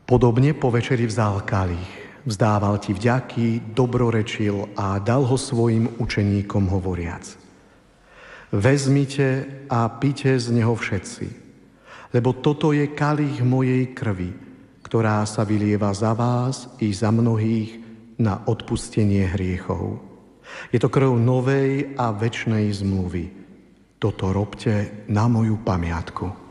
Podobne po večeri vzal kalich, vzdával ti vďaky, dobrorečil a dal ho svojim učeníkom hovoriac: Vezmite a pite z neho všetci, lebo toto je kalich mojej krvi, ktorá sa vylieva za vás i za mnohých na odpustenie hriechov. Je to krv novej a večnej zmluvy. Toto robte na moju pamiatku.